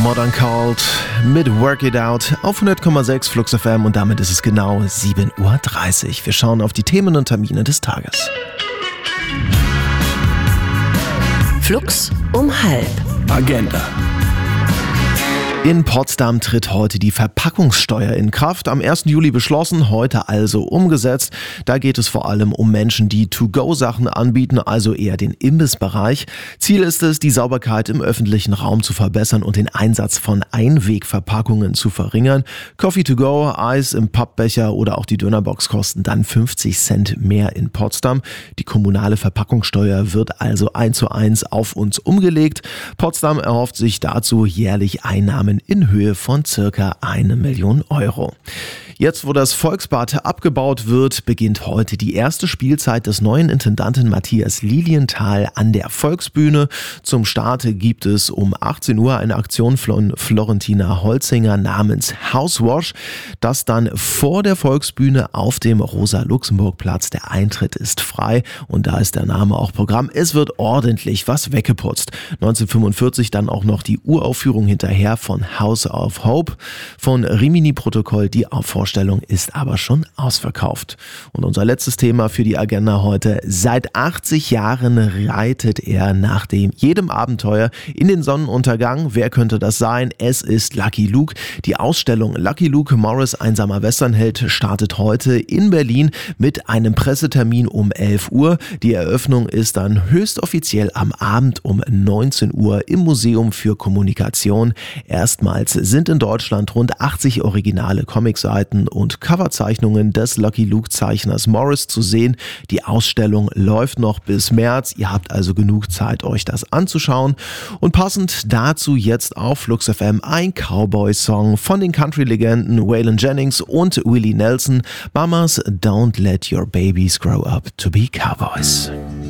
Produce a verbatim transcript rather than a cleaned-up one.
Modern Cold mit Work It Out auf hundert Komma sechs Flux F M und damit ist es genau sieben Uhr dreißig. Wir schauen auf die Themen und Termine des Tages. Flux um halb. Agenda. In Potsdam tritt heute die Verpackungssteuer in Kraft. Am ersten Juli beschlossen, heute also umgesetzt. Da geht es vor allem um Menschen, die To-Go-Sachen anbieten, also eher den Imbissbereich. Ziel ist es, die Sauberkeit im öffentlichen Raum zu verbessern und den Einsatz von Einwegverpackungen zu verringern. Coffee to go, Eis im Pappbecher oder auch die Dönerbox kosten dann fünfzig Cent mehr in Potsdam. Die kommunale Verpackungssteuer wird also eins zu eins auf uns umgelegt. Potsdam erhofft sich dazu jährlich Einnahmen in Höhe von circa eine Million Euro. Jetzt, wo das Volksbad abgebaut wird, beginnt heute die erste Spielzeit des neuen Intendanten Matthias Lilienthal an der Volksbühne. Zum Start gibt es um achtzehn Uhr eine Aktion von Florentina Holzinger namens Housewash, das dann vor der Volksbühne auf dem Rosa-Luxemburg-Platz. Der Eintritt ist frei und da ist der Name auch Programm. Es wird ordentlich was weggeputzt. neunzehnhundertfünfundvierzig dann auch noch die Uraufführung hinterher von House of Hope von Rimini Protokoll. Die Vorstellung ist aber schon ausverkauft. Und unser letztes Thema für die Agenda heute. Seit achtzig Jahren reitet er nach dem jedem Abenteuer in den Sonnenuntergang. Wer könnte das sein? Es ist Lucky Luke. Die Ausstellung Lucky Luke Morris, einsamer Westernheld, startet heute in Berlin mit einem Pressetermin um elf Uhr. Die Eröffnung ist dann höchst offiziell am Abend um neunzehn Uhr im Museum für Kommunikation. Erstmals sind in Deutschland rund achtzig originale Comicseiten und Coverzeichnungen des Lucky Luke Zeichners Morris zu sehen. Die Ausstellung läuft noch bis März. Ihr habt also genug Zeit, euch das anzuschauen. Und passend dazu jetzt auf Flux F M ein Cowboy-Song von den Country-Legenden Waylon Jennings und Willie Nelson. Mamas, don't let your babies grow up to be cowboys.